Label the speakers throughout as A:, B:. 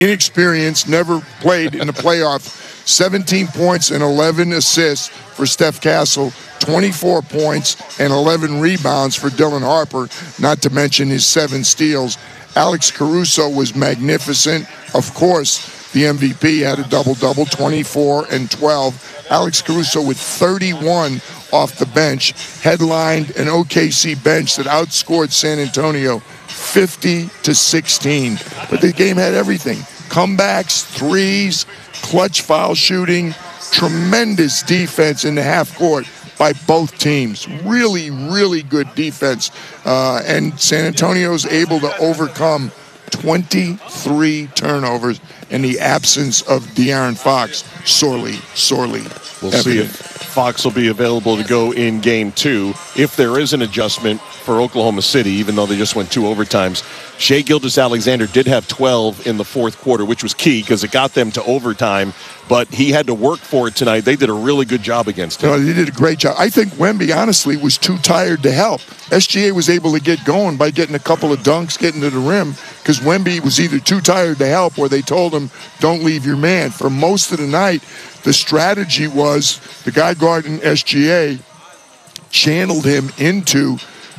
A: Inexperienced, never played in the playoff. 17 points and 11 assists for Steph Castle, 24 points and 11 rebounds for Dylan Harper, not to mention his 7 steals. Alex Caruso was magnificent. Of course, the MVP had a double-double, 24 and 12. Alex Caruso with 31 off the bench, headlined an OKC bench that outscored San Antonio 50-16. But the game had everything. Comebacks, threes, clutch foul shooting, tremendous defense in the half court by both teams. Really, really good defense. And San Antonio's able to overcome 23 turnovers in the absence of De'Aaron Fox. Sorely
B: We'll
A: evident.
B: see if Fox will be available to go in game 2. If there is an adjustment for Oklahoma City, even though they just went 2 overtimes, Shai Gilgeous-Alexander did have 12 in the fourth quarter, which was key because it got them to overtime, but he had to work for it tonight. They did a really good job against him.
A: No, they did a great job. I think Wemby, honestly, was too tired to help. SGA was able to get going by getting a couple of dunks, getting to the rim, because Wemby was either too tired to help or they told him, don't leave your man. For most of the night, the strategy was the guy guarding SGA channeled him into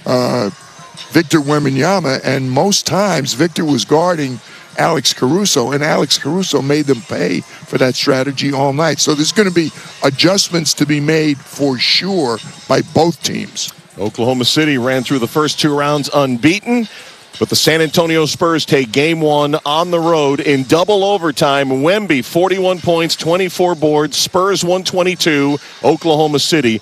A: Victor Wembanyama, and most times Victor was guarding Alex Caruso, and Alex Caruso made them pay for that strategy all night. So there's going to be adjustments to be made for sure by both teams.
B: Oklahoma City ran through the first 2 rounds unbeaten, but the San Antonio Spurs take game 1 on the road in double overtime. Wemby, 41 points, 24 boards. Spurs 122, Oklahoma City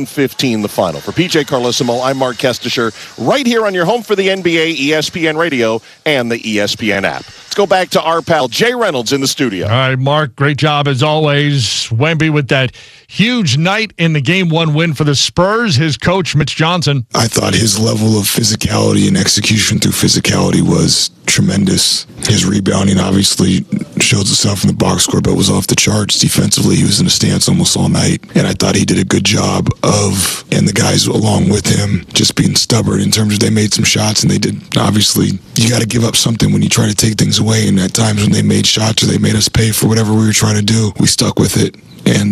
B: 115 the final. For PJ Carlesimo, I'm Mark Kestisher, right here on your home for the NBA, ESPN Radio, and the ESPN app. Let's go back to our pal Jay Reynolds in the studio.
C: All right, Mark, great job as always. Wemby with that huge night in the game 1 win for the Spurs. His coach, Mitch Johnson.
D: I thought his level of physicality and execution through physicality was tremendous. His rebounding obviously shows itself in the box score, but was off the charts. Defensively, he was in a stance almost all night, and I thought he did a good job of, and the guys along with him, just being stubborn in terms of they made some shots, and they did. Obviously, you got to give up something when you try to take things away, and at times when they made shots or they made us pay for whatever we were trying to do, we stuck with it, and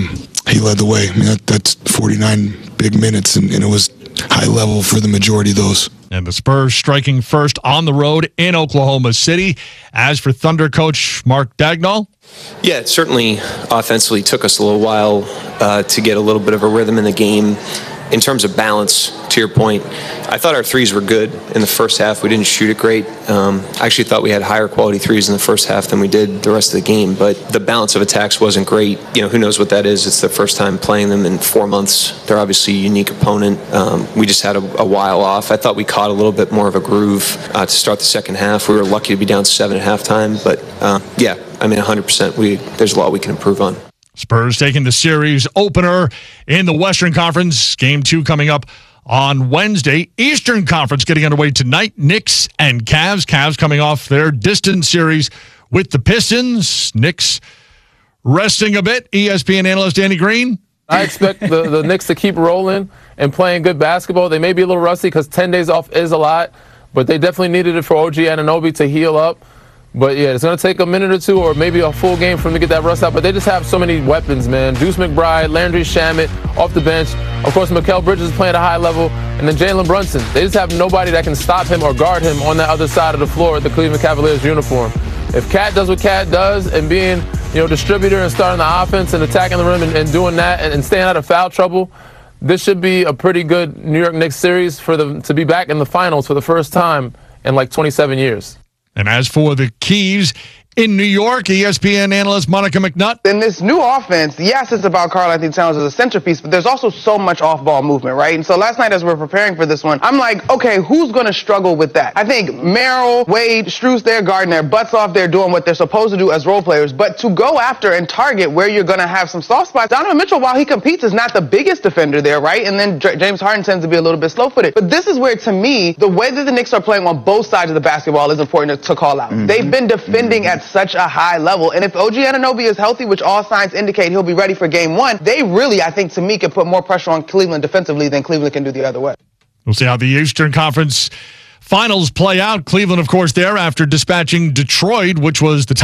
D: he led the way. I mean, that's 49 big minutes, and it was high level for the majority of those.
C: And the Spurs striking first on the road in Oklahoma City. As for Thunder coach Mark Dagnall.
E: Yeah, it certainly offensively took us a little while to get a little bit of a rhythm in the game. In terms of balance, to your point, I thought our threes were good in the first half. We didn't shoot it great. I actually thought we had higher quality threes in the first half than we did the rest of the game. But the balance of attacks wasn't great. You know, who knows what that is? It's their first time playing them in 4 months. They're obviously a unique opponent. We just had a while off. I thought we caught a little bit more of a groove to start the second half. We were lucky to be down 7 at halftime. But, yeah, I mean, 100%. There's a lot we can improve on.
C: Spurs taking the series opener in the Western Conference. Game 2 coming up on Wednesday. Eastern Conference getting underway tonight. Knicks and Cavs. Cavs coming off their distant series with the Pistons. Knicks resting a bit. ESPN analyst Danny Green.
F: I expect the Knicks to keep rolling and playing good basketball. They may be a little rusty because 10 days off is a lot, but they definitely needed it for OG Anunoby to heal up. But, yeah, it's going to take a minute or two or maybe a full game for them to get that rust out. But they just have so many weapons, man. Deuce McBride, Landry Shamet off the bench. Of course, Mikal Bridges is playing at a high level. And then Jalen Brunson. They just have nobody that can stop him or guard him on that other side of the floor at the Cleveland Cavaliers uniform. If Cat does what Cat does and being, distributor and starting the offense and attacking the rim and doing that and staying out of foul trouble, this should be a pretty good New York Knicks series for them to be back in the finals for the first time in like 27 years.
C: And as for the keys in New York, ESPN analyst Monica McNutt.
G: In this new offense, yes, it's about Karl-Anthony Towns as a centerpiece, but there's also so much off-ball movement, right? And so last night as we're preparing for this one, I'm like, okay, who's going to struggle with that? I think Merrill, Wade, Strus, they're guarding their butts off. They're doing what they're supposed to do as role players. But to go after and target where you're going to have some soft spots, Donovan Mitchell, while he competes, is not the biggest defender there, right? And then James Harden tends to be a little bit slow-footed. But this is where, to me, the way that the Knicks are playing on both sides of the basketball is important to call out. Mm-hmm. They've been defending at such a high level. And if OG Anunoby is healthy, which all signs indicate he'll be ready for game 1, they really, I think, to me, can put more pressure on Cleveland defensively than Cleveland can do the other way.
C: We'll see how the Eastern Conference Finals play out. Cleveland, of course, there after dispatching Detroit, which was the